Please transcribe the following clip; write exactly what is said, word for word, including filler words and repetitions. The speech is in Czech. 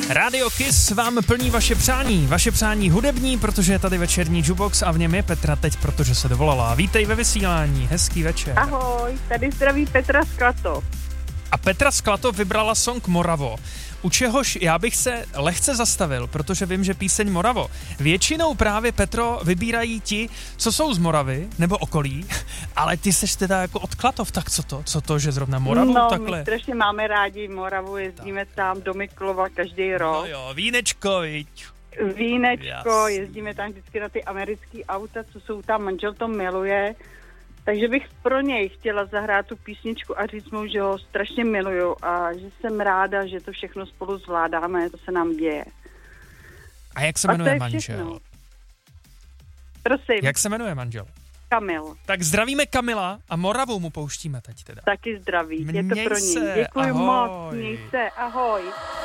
Radio Kiss vám plní vaše přání, vaše přání hudební, protože je tady večerní jukebox a v něm je Petra teď, protože se dovolala. Vítej ve vysílání, hezký večer. Ahoj, tady zdraví Petra z Klatov. A Petra z Klatov vybrala song Moravo, u čehož já bych se lehce zastavil, protože vím, že píseň Moravo většinou právě, Petro, vybírají ti, co jsou z Moravy nebo okolí, ale ty seš teda jako od Klatov, tak co to, co to, že zrovna Moravu no, takhle? No, my strašně máme rádi Moravu, jezdíme tak tam do Mikulova každý rok. No jo, vínečko, viď. Vínečko, Jasný. jezdíme tam vždycky na ty americké auta, co jsou tam, manžel to miluje. Takže bych pro něj chtěla zahrát tu písničku a říct mu, že ho strašně miluju a že jsem ráda, že to všechno spolu zvládáme, to se nám děje. A jak se jmenuje manžel? Prosím. Jak se jmenuje manžel? Kamil. Tak zdravíme Kamila a Moravu mu pouštíme teď teda. Taky zdraví, je Měj to pro ní. se, Děkuji ahoj. moc, měj se, ahoj.